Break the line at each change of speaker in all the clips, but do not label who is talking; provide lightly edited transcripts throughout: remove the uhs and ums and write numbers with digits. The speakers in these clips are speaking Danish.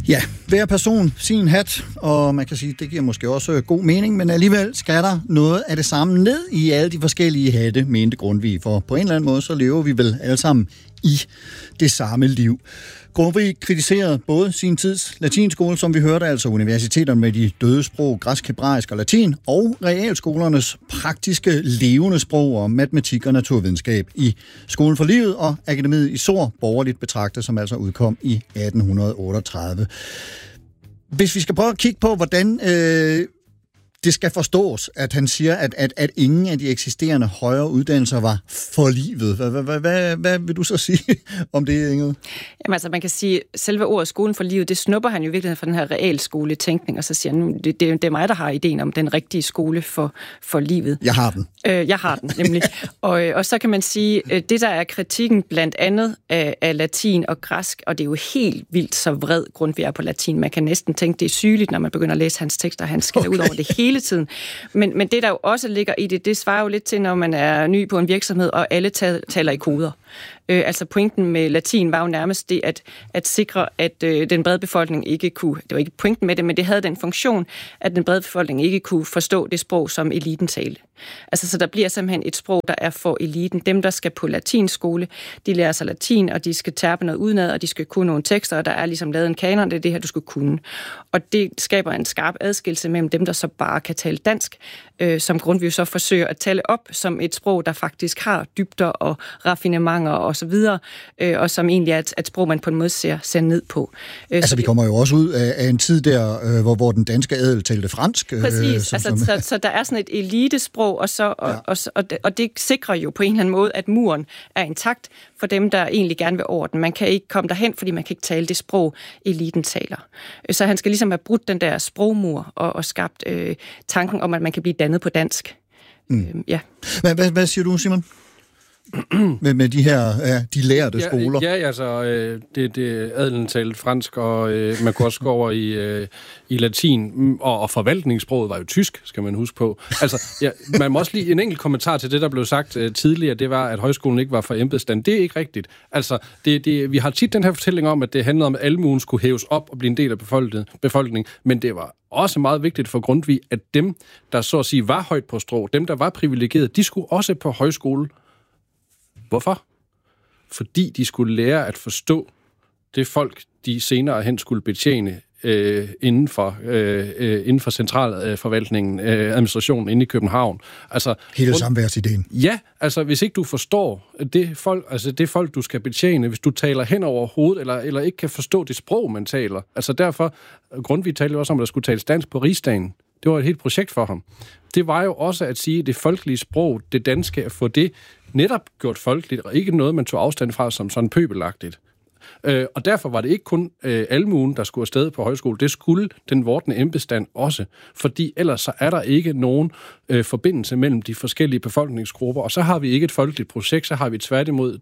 Ja, hver person sin hat, og man kan sige, det giver måske også god mening, men alligevel skal der noget af det samme ned i alle de forskellige hatte, mente Grundtvig, for på en eller anden måde, så lever vi vel alle sammen i det samme liv. Grundtvig kritiserede både sin tids latinskole, som vi hørte, altså universiteterne med de døde sprog, græsk, hebraisk og latin, og realskolernes praktiske levende sprog og matematik og naturvidenskab i Skolen for Livet og Akademiet i Sor, borgerligt betragtet, som altså udkom i 1838. Hvis vi skal prøve at kigge på, hvordan det skal forstås, at han siger, at ingen af de eksisterende højere uddannelser var for livet. Hvad vil du så sige om det, Ingrid?
Jamen altså, man kan sige, at selve ordet skolen for livet, det snupper han jo i virkeligheden fra den her realskoletænkning, og så siger han, det er mig, der har ideen om den rigtige skole for livet.
Jeg har den.
Jeg har den, nemlig. Og så kan man sige, det der er kritikken blandt andet af latin og græsk, og det er jo helt vildt så vred Grundtvig er på latin. Man kan næsten tænke, det er sygeligt, når man begynder at læse hans tekster, han skal ud over det hele tiden. Men det, der jo også ligger i det svarer jo lidt til, når man er ny på en virksomhed, og alle taler i koder. Altså pointen med latin var jo nærmest det at sikre, at den brede befolkning ikke kunne, det var ikke pointen med det, men det havde den funktion, at den brede befolkning ikke kunne forstå det sprog, som eliten talte. Altså så der bliver simpelthen et sprog, der er for eliten. Dem, der skal på latinskole, de lærer sig latin, og de skal terpe noget udenad, og de skal kunne nogle tekster, og der er ligesom lavet en kanon, det er det her, du skal kunne. Og det skaber en skarp adskillelse mellem dem, der så bare kan tale dansk, som Grundtvig så forsøger at tale op som et sprog, der faktisk har dybder og raffinementer og så videre, og som egentlig er et sprog, man på en måde ser ned på.
Altså, vi kommer jo også ud af en tid der, hvor den danske adel talte fransk.
Præcis, så der er sådan et elitesprog, og det sikrer jo på en eller anden måde, at muren er intakt for dem, der egentlig gerne vil over den. Man kan ikke komme derhen, fordi man kan ikke tale det sprog, eliten taler. Så han skal ligesom have brudt den der sprogmur og skabt tanken om, at man kan blive dannet på dansk. Ja.
Hvad siger du, Simon? med de her de lærte skoler.
Ja, altså adelen talte fransk, og man kunne også gå over i latin, og forvaltningssproget var jo tysk, skal man huske på. Altså, man må også lige en enkelt kommentar til det, der blev sagt tidligere, det var, at højskolen ikke var for embedsstand. Det er ikke rigtigt. Altså, vi har tit den her fortælling om, at det handlede om, at almuen skulle hæves op og blive en del af befolkningen, men det var også meget vigtigt for Grundtvig, at dem, der så at sige var højt på strå, dem, der var privilegerede, de skulle også på højskole. Hvorfor? Fordi de skulle lære at forstå det folk, de senere hen skulle betjene inden for centralforvaltningen, administrationen inde i København. Altså,
hele samværsideen.
Ja, altså hvis ikke du forstår det folk, du skal betjene, hvis du taler hen over hovedet, eller ikke kan forstå det sprog, man taler. Altså derfor, Grundtvig talte også om, at der skulle tales dansk på rigsdagen. Det var et helt projekt for ham. Det var jo også at sige, det folkelige sprog, det danske, at få det netop gjort folkeligt, og ikke noget, man tog afstand fra som sådan pøbelagtigt. Og derfor var det ikke kun almuen, der skulle afsted på højskole. Det skulle den vordende embedsstand også. Fordi ellers så er der ikke nogen forbindelse mellem de forskellige befolkningsgrupper. Og så har vi ikke et folkeligt projekt, så har vi tværtimod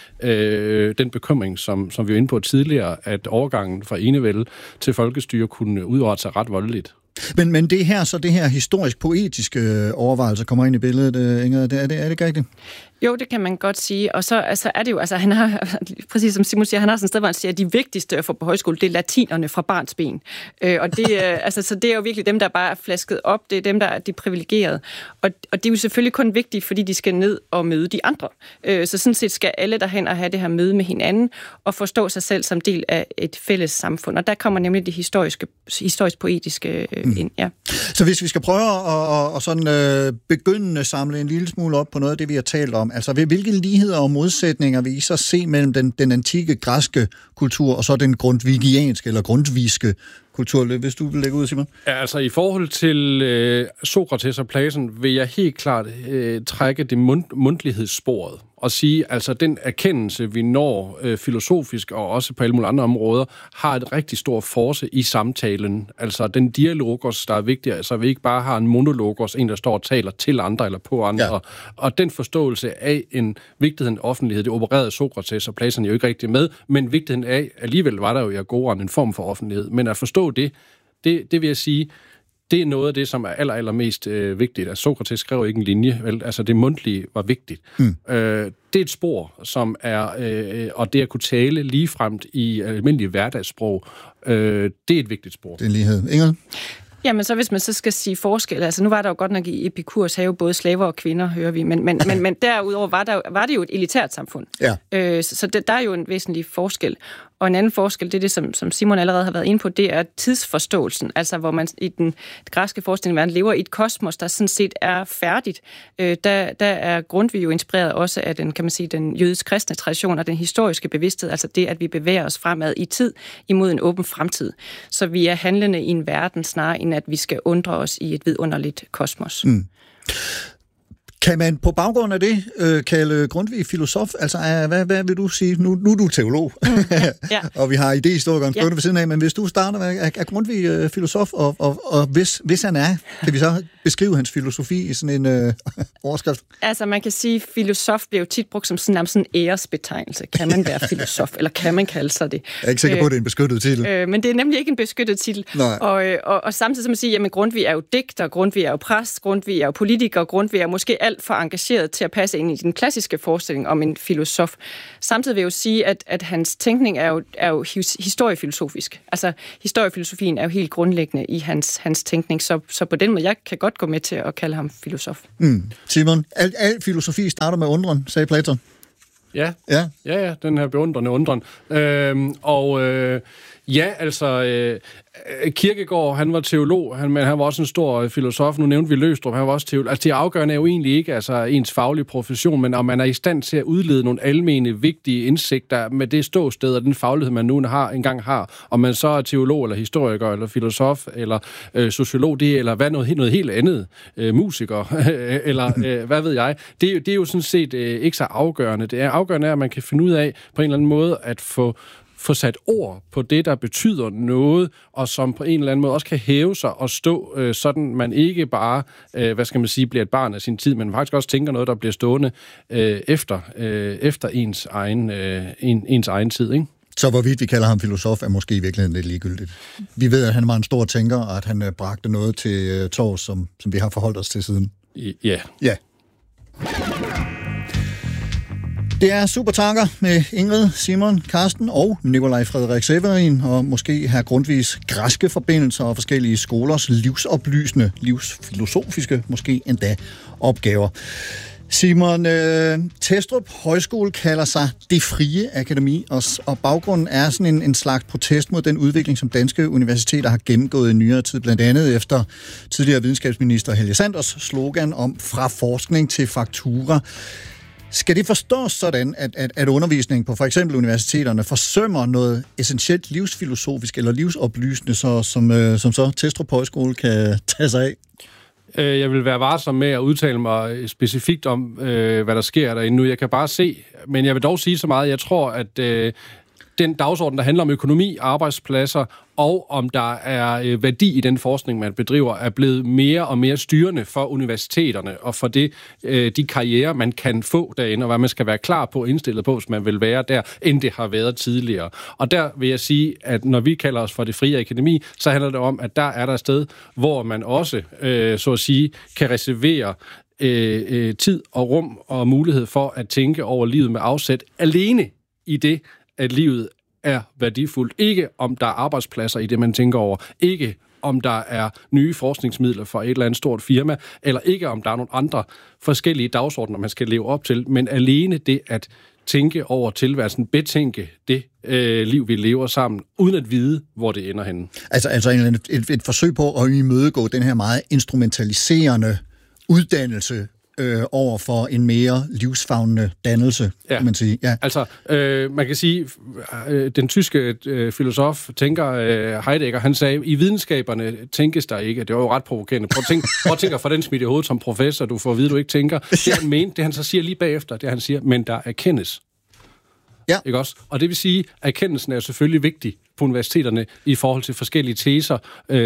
den bekymring, som vi var inde på tidligere, at overgangen fra enevælde til folkestyre kunne udrette sig ret voldeligt.
Men det her historisk-poetiske overvejelser kommer ind i billedet, Ingrid. Er det ikke rigtigt?
Jo, det kan man godt sige. Og så er det jo, altså han har, præcis som Simon siger, han har sådan et sted, hvor han siger, at de vigtigste at få på højskole, det er latinerne fra barns ben. Og det, så det er jo virkelig dem, der bare er flasket op. Det er dem, der er de privilegerede. Og det er jo selvfølgelig kun vigtigt, fordi de skal ned og møde de andre. Så sådan set skal alle derhen og have det her møde med hinanden, og forstå sig selv som del af et fælles samfund. Og der kommer nemlig det historisk-poetiske ind. Ja.
Så hvis vi skal prøve at sådan begynde at samle en lille smule op på noget af det, vi har talt om, altså hvilke ligheder og modsætninger vil I så se mellem den antikke græske kultur og så den grundtvigianske eller grundtvigske kultur, hvis du vil lægge ud, Simon?
Ja, altså i forhold til Sokrates og Platon vil jeg helt klart trække det mundtlighedssporet og sige, altså den erkendelse, vi når filosofisk og også på alle mulige andre områder, har et rigtig stor force i samtalen. Altså den dialogos, der er vigtig, altså vi ikke bare har en monologos, en der står og taler til andre eller på andre, ja. Og den forståelse af en vigtigheden af offentlighed, det opererede Sokrates og Platon jo ikke rigtig med, men vigtigheden af, alligevel var der jo i Agoraen en form for offentlighed, men at forstå det vil jeg sige, det er noget af det, som er allermest vigtigt. Altså, Sokrates skrev ikke en linje, vel? Altså det mundtlige var vigtigt. Det er et spor, som er, og det at kunne tale ligefremt i almindelig hverdagssprog, det er et vigtigt spor.
Det er en lighed. Ingrid?
Jamen, så hvis man så skal sige forskel, altså nu var der jo godt nok i Epikurs have både slaver og kvinder, hører vi, men derudover var det jo et elitært samfund.
Ja.
Så der er jo en væsentlig forskel. Og en anden forskel, det er det, som Simon allerede har været inde på, det er tidsforståelsen. Altså, hvor man i den græske forestilling verden lever i et kosmos, der sådan set er færdigt. Der er Grundtvig jo inspireret også af den, kan man sige, den jødisk-kristne tradition og den historiske bevidsthed, altså det, at vi bevæger os fremad i tid imod en åben fremtid. Så vi er handlende i en verden, snarere end at vi skal undre os i et vidunderligt kosmos.
Kan man på baggrund af det kalde Grundtvig filosof? Altså, hvad vil du sige? Nu er du teolog, ja. Og vi har idéhistorikeren stående ved siden af, men hvis du starter med, er Grundtvig filosof, og hvis han er, kan vi så beskrive hans filosofi i sådan en overskrift?
Altså, man kan sige, at filosof bliver jo tit brugt som sådan en æresbetegnelse. Kan man være filosof, eller kan man kalde sig det?
Jeg er ikke sikker på, at det er en beskyttet titel.
Men det er nemlig ikke en beskyttet titel. Og samtidig som man siger, jamen Grundtvig er jo digter, Grundtvig er jo præst, Grundtvig er jo politiker, Grundtvig er måske alt for engageret til at passe ind i den klassiske forestilling om en filosof. Samtidig vil jeg jo sige, at hans tænkning er jo historiefilosofisk. Altså, historiefilosofien er jo helt grundlæggende i hans tænkning, så på den måde, jeg kan godt gå med til at kalde ham filosof.
Simon, al filosofi starter med undren, sagde Platon.
Ja, den her beundrende undren. Kierkegaard, han var teolog, men han var også en stor filosof. Nu nævnte vi Løgstrup, han var også teolog. Altså, det afgørende er jo egentlig ikke ens faglige profession, men om man er i stand til at udlede nogle almene, vigtige indsigter med det ståsted og den faglighed, man nu engang har. Om man så er teolog, eller historiker, eller filosof, eller sociolog, eller hvad noget helt andet, musiker, eller hvad ved jeg. Det er jo sådan set ikke så afgørende. Det er afgørende, at man kan finde ud af på en eller anden måde at få sat ord på det, der betyder noget, og som på en eller anden måde også kan hæve sig og stå, sådan man ikke bare, bliver et barn af sin tid, men faktisk også tænker noget, der bliver stående efter ens egen tid, ikke?
Så hvorvidt vi kalder ham filosof, er måske i virkeligheden lidt ligegyldigt. Vi ved, at han var en stor tænker, og at han bragte noget til torvs, som vi har forholdt os til siden.
Ja.
Det er Supertanker med Ingrid, Simon, Karsten og Nikolaj Frederik Severin, og måske her Grundtvigs græske forbindelser og forskellige skolers livsoplysende, livsfilosofiske, måske endda opgaver. Simon, Testrup Højskole kalder sig Det Frie Akademi, og baggrunden er sådan en slags protest mod den udvikling, som danske universiteter har gennemgået i nyere tid, blandt andet efter tidligere videnskabsminister Helge Sanders slogan om fra forskning til faktura. Skal det forstås sådan, at undervisningen på for eksempel universiteterne forsømmer noget essentielt livsfilosofisk eller livsoplysende, som så Testrup Højskole kan tage sig af?
Jeg vil være varsom med at udtale mig specifikt om, hvad der sker derinde nu. Jeg kan bare se, men jeg vil dog sige så meget, jeg tror, at den dagsorden, der handler om økonomi, arbejdspladser, og om der er værdi i den forskning, man bedriver, er blevet mere og mere styrende for universiteterne, og for de karrierer, man kan få derinde, og hvad man skal være klar på og indstillet på, hvis man vil være der, end det har været tidligere. Og der vil jeg sige, at når vi kalder os for Det Frie Akademi, så handler det om, at der er der et sted, hvor man også, så at sige, kan reservere tid og rum og mulighed for at tænke over livet med afsæt alene i det, at livet er værdifuldt. Ikke om der er arbejdspladser i det, man tænker over. Ikke om der er nye forskningsmidler for et eller andet stort firma. Eller ikke om der er nogle andre forskellige dagsordner, man skal leve op til. Men alene det at tænke over tilværelsen, betænke det liv, vi lever sammen, uden at vide, hvor det ender henne.
Altså et forsøg på at imødegå den her meget instrumentaliserende uddannelse over for en mere livsfavnende dannelse, kan man sige. Ja.
Altså, man kan sige, den tyske filosof, tænker Heidegger, han sagde, i videnskaberne tænkes der ikke. Det var jo ret provokerende. Prøv at tænke for den smidt i hovedet som professor, du får at vide, du ikke tænker. Det han mente, det han så siger lige bagefter, det han siger, men der erkendes.
Ja.
Ikke også? Og det vil sige, at erkendelsen er selvfølgelig vigtig på universiteterne i forhold til forskellige teser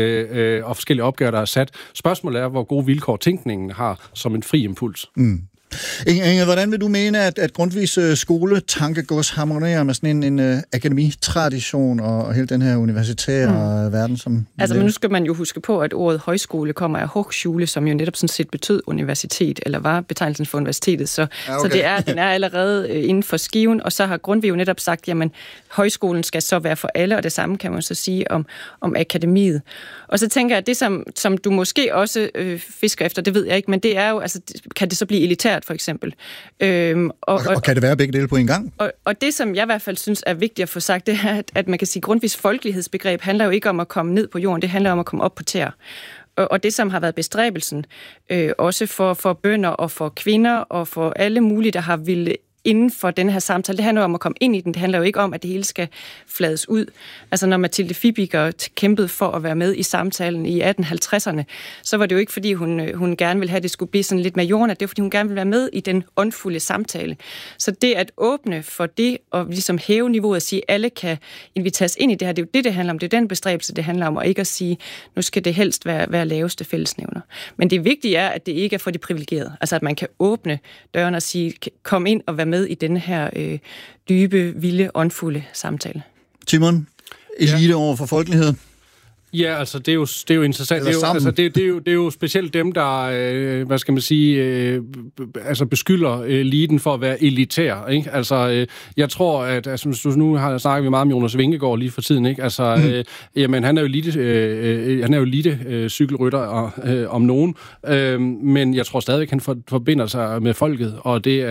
og forskellige opgaver, der er sat. Spørgsmålet er, hvor gode vilkår tænkningen har som en fri impuls.
Inge, hvordan vil du mene, at Grundtvigs skoletankegods harmonerer med sådan en akademitradition og hele den her universitære verden, som...
Altså, men nu skal man jo huske på, at ordet højskole kommer af Hochschule, som jo netop sådan set betød universitet, eller var betegnelsen for universitetet, så den er allerede inden for skiven, og så har Grundtvig jo netop sagt, jamen, højskolen skal så være for alle, og det samme kan man så sige om akademiet. Og så tænker jeg, at det, som du måske også fisker efter, det ved jeg ikke, men det er jo, altså, kan det så blive elitært, for eksempel?
Og kan det være begge dele på en gang?
Og det, som jeg i hvert fald synes er vigtigt at få sagt, det er, at man kan sige, at Grundtvigs folkelighedsbegreb handler jo ikke om at komme ned på jorden, det handler om at komme op på tæer. Og det, som har været bestræbelsen, også for bønder og for kvinder og for alle mulige, der har ville inden for den her samtale, det handler jo om at komme ind i den. Det handler jo ikke om, at det hele skal flades ud. Altså, når Mathilde Fibiger kæmpede for at være med i samtalen i 1850'erne, så var det jo ikke, fordi hun gerne ville have, at det skulle blive sådan lidt mere jordnært. Det var, fordi hun gerne ville være med i den åndfulde samtale. Så det at åbne for det, og ligesom hæve niveauet og sige, at alle kan inviteres ind i det her, det er jo det handler om. Det er den bestræbelse, det handler om, og ikke at sige, nu skal det helst være laveste fællesnævner. Men det vigtige er, at det ikke er for de privilegerede. Altså, at man kan åbne døren og sige, kom ind og vær med i denne her dybe, vilde, åndfulde samtale.
Timon, elite over for folkelighed?
Ja, altså det er jo interessant. Det er jo specielt dem, der, hvad skal man sige, altså beskylder eliten for at være elitær, ikke? Altså, jeg tror, at altså, nu har snakket vi meget om Jonas Vingegaard lige for tiden, ikke? Altså, jamen, han er jo elite cykelrytter om nogen, men jeg tror stadigvæk, han forbinder sig med folket, og det